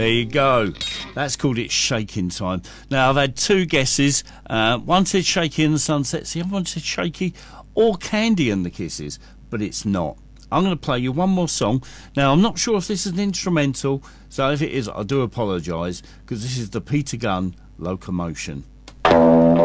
There you go. That's called It's Shaking Time. Now, I've had two guesses. One said Shaky and the Sunsets, the other one said Shaky or Candy and the Kisses, but it's not. I'm going to play you one more song. Now, I'm not sure if this is an instrumental, so if it is, I do apologise, because this is the Peter Gunn Locomotion.